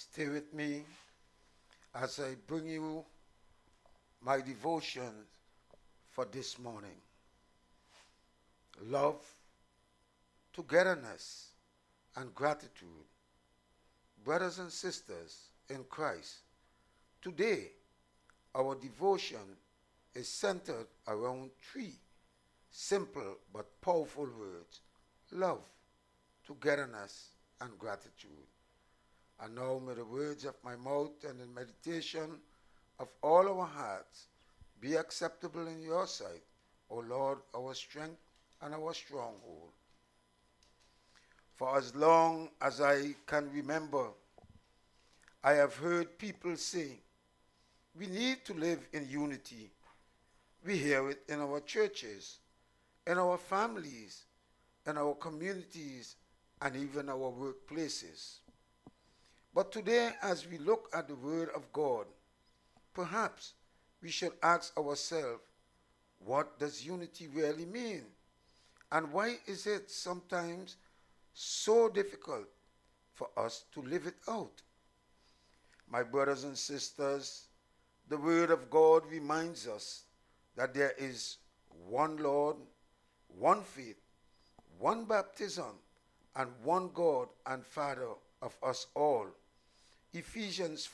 Stay with me as I bring you my devotion for this morning. Love, togetherness, and gratitude. Brothers and sisters in Christ, today our devotion is centered around three simple but powerful words: love, togetherness, and gratitude. And now may the words of my mouth and the meditation of all our hearts be acceptable in your sight, O Lord, our strength and our stronghold. For as long as I can remember, I have heard people say, we need to live in unity. We hear it in our churches, in our families, in our communities, and even our workplaces. But today, as we look at the Word of God, perhaps we should ask ourselves, what does unity really mean? And why is it sometimes so difficult for us to live it out? My brothers and sisters, the Word of God reminds us that there is one Lord, one faith, one baptism, and one God and Father of us all. Ephesians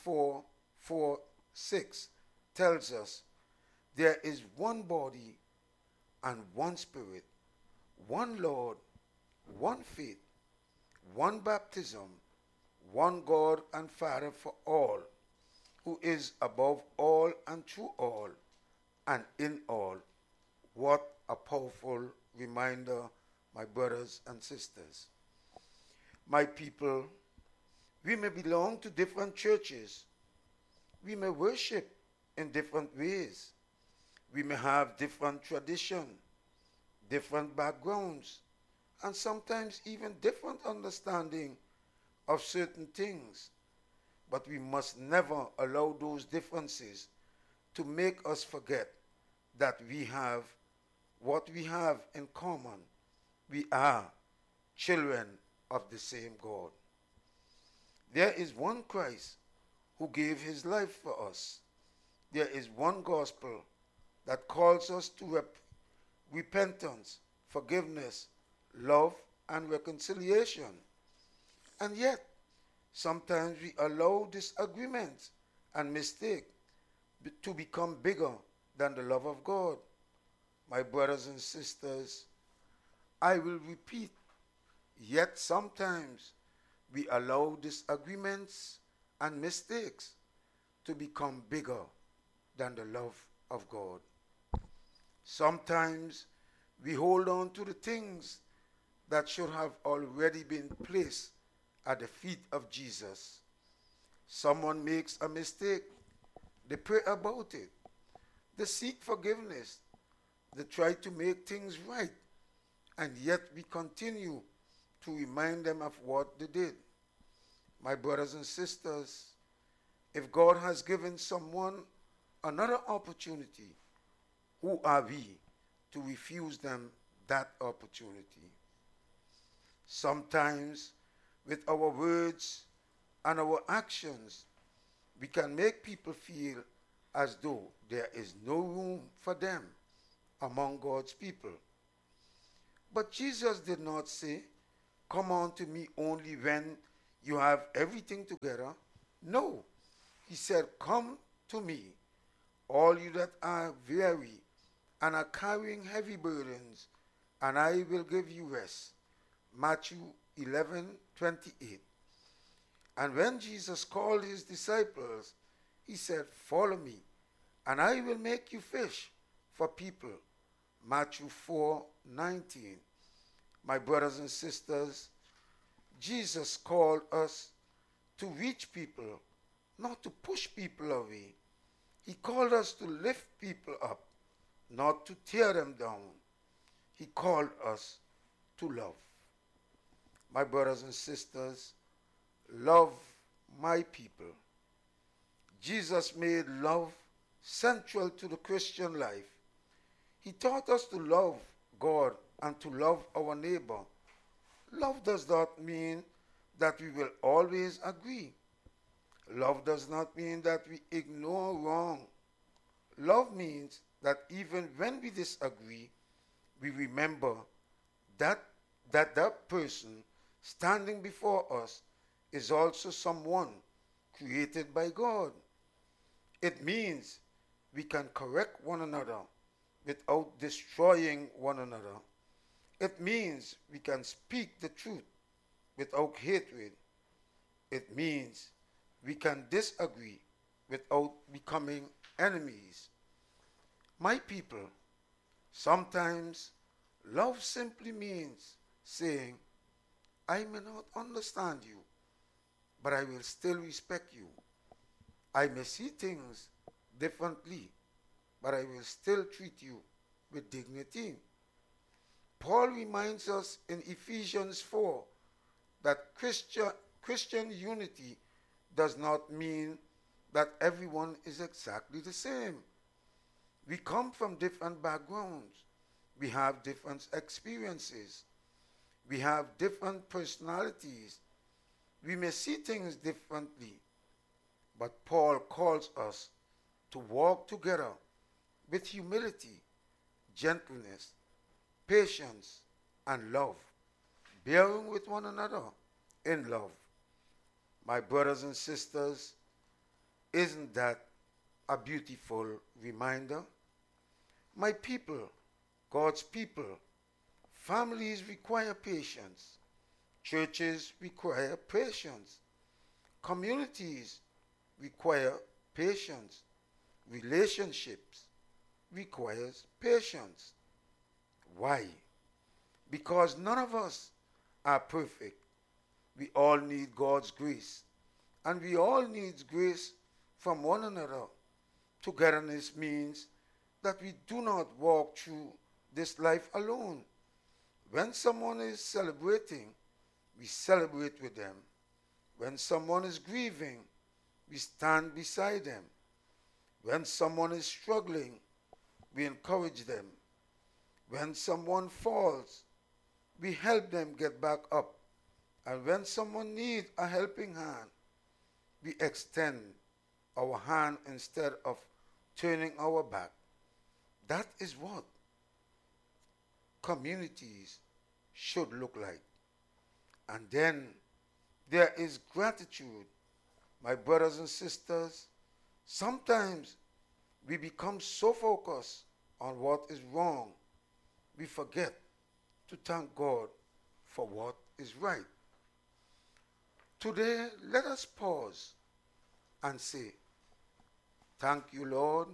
4:6 tells us there is one body and one Spirit, one Lord, one faith, one baptism, one God and Father for all, who is above all and through all and in all. What a powerful reminder, my brothers and sisters. My people, we may belong to different churches. We may worship in different ways. We may have different traditions, different backgrounds, and sometimes even different understanding of certain things. But we must never allow those differences to make us forget that we have what we have in common. We are children of the same God. There is one Christ who gave his life for us. There is one gospel that calls us to repentance, forgiveness, love, and reconciliation. And yet, sometimes we allow disagreements and mistake to become bigger than the love of God. My brothers and sisters, I will repeat, yet sometimes we allow disagreements and mistakes to become bigger than the love of God. Sometimes we hold on to the things that should have already been placed at the feet of Jesus. Someone makes a mistake, they pray about it, they seek forgiveness, they try to make things right, and yet we continue to remind them of what they did. My brothers and sisters, if God has given someone another opportunity, who are we to refuse them that opportunity? Sometimes, with our words and our actions, we can make people feel as though there is no room for them among God's people. But Jesus did not say, come on to me only when you have everything together. No, he said, come to me, all you that are weary and are carrying heavy burdens, and I will give you rest. Matthew 11:28. And when Jesus called his disciples, he said, follow me, and I will make you fish for people. Matthew 4:19. My brothers and sisters, Jesus called us to reach people, not to push people away. He called us to lift people up, not to tear them down. He called us to love. My brothers and sisters, love my people. Jesus made love central to the Christian life. He taught us to love God and to love our neighbor. Love does not mean that we will always agree. Love does not mean that we ignore wrong. Love means that even when we disagree, we remember that that person standing before us is also someone created by God. It means we can correct one another without destroying one another. It means we can speak the truth without hatred. It means we can disagree without becoming enemies. My people, sometimes love simply means saying, I may not understand you, but I will still respect you. I may see things differently, but I will still treat you with dignity. Paul reminds us in Ephesians 4 that Christian unity does not mean that everyone is exactly the same. We come from different backgrounds. We have different experiences. We have different personalities. We may see things differently. But Paul calls us to walk together with humility, gentleness, patience, and love, bearing with one another in love. My brothers and sisters, isn't that a beautiful reminder? My people, God's people, families require patience. Churches require patience. Communities require patience. Relationships requires patience. Why? Because none of us are perfect. We all need God's grace. And we all need grace from one another. Togetherness means that we do not walk through this life alone. When someone is celebrating, we celebrate with them. When someone is grieving, we stand beside them. When someone is struggling, we encourage them. When someone falls, we help them get back up. And when someone needs a helping hand, we extend our hand instead of turning our back. That is what communities should look like. And then there is gratitude. My brothers and sisters, sometimes we become so focused on what is wrong, we forget to thank God for what is right. Today, let us pause and say, thank you, Lord.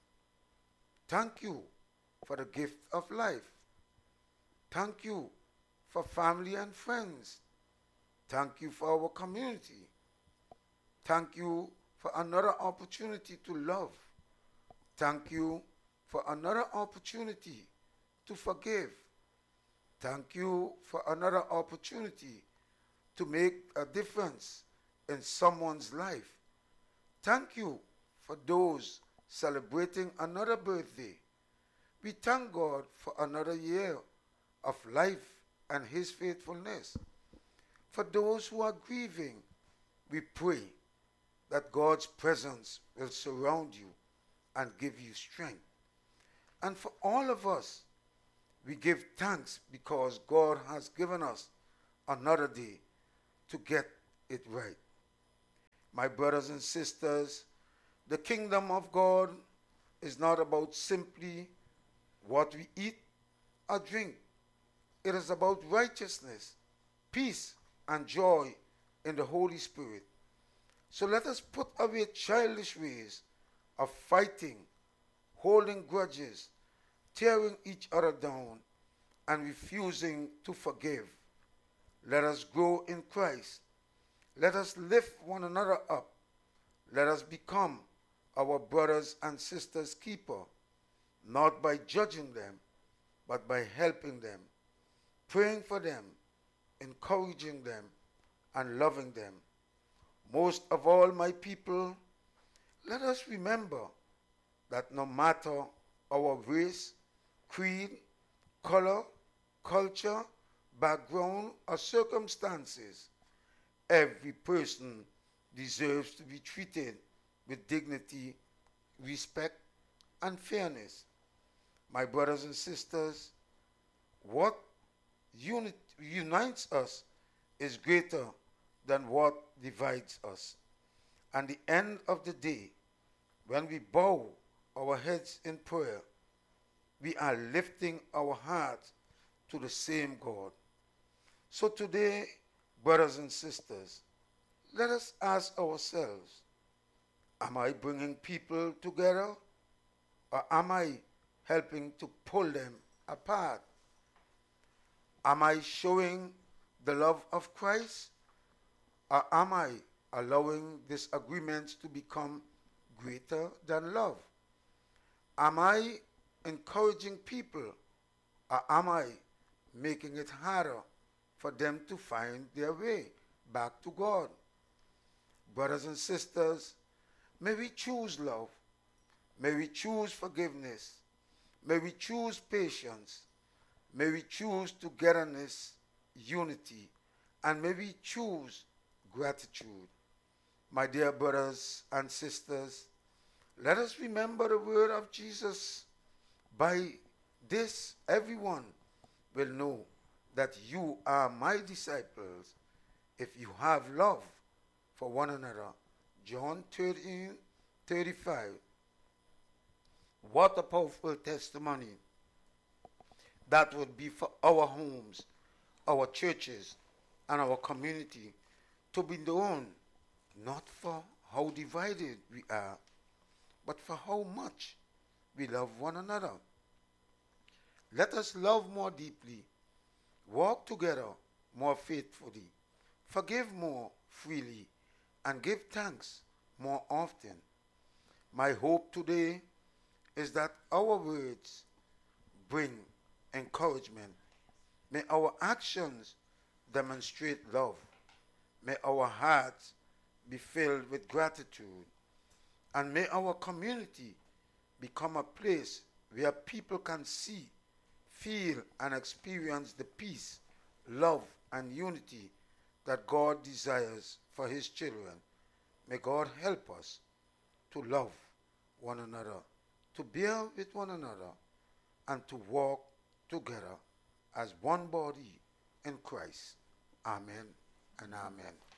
Thank you for the gift of life. Thank you for family and friends. Thank you for our community. Thank you for another opportunity to love. Thank you for another opportunity to forgive. Thank you for another opportunity to make a difference in someone's life. Thank you for those celebrating another birthday. We thank God for another year of life and His faithfulness. For those who are grieving, we pray that God's presence will surround you and give you strength. And for all of us, we give thanks because God has given us another day to get it right. My brothers and sisters, the kingdom of God is not about simply what we eat or drink. It is about righteousness, peace, and joy in the Holy Spirit. So let us put away childish ways of fighting, holding grudges, tearing each other down, and refusing to forgive. Let us grow in Christ. Let us lift one another up. Let us become our brothers and sisters' keeper, not by judging them, but by helping them, praying for them, encouraging them, and loving them. Most of all, my people, let us remember that no matter our race, creed, color, culture, background, or circumstances, every person deserves to be treated with dignity, respect, and fairness. My brothers and sisters, what unites us is greater than what divides us. And the end of the day, when we bow our heads in prayer, we are lifting our hearts to the same God. So today, brothers and sisters, let us ask ourselves, am I bringing people together, or am I helping to pull them apart? Am I showing the love of Christ, or am I allowing disagreements to become greater than love? Am I encouraging people, or am I making it harder for them to find their way back to God? Brothers and sisters, may we choose love. May we choose forgiveness. May we choose patience. May we choose togetherness, unity, and may we choose gratitude. My dear brothers and sisters, let us remember the word of Jesus. By this, everyone will know that you are my disciples if you have love for one another. John 13:35. What a powerful testimony that would be for our homes, our churches, and our community, to be known not for how divided we are, but for how much we love one another. Let us love more deeply, walk together more faithfully, forgive more freely, and give thanks more often. My hope today is that our words bring encouragement. May our actions demonstrate love. May our hearts be filled with gratitude. And may our community become a place where people can see, feel, and experience the peace, love, and unity that God desires for his children. May God help us to love one another, to bear with one another, and to walk together as one body in Christ. Amen and amen.